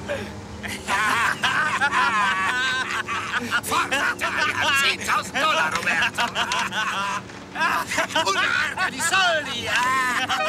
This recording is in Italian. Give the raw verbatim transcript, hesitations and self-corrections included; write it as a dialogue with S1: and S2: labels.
S1: Forza, zehntausend Dollar, Roberto! Una arca di soldi! Ah!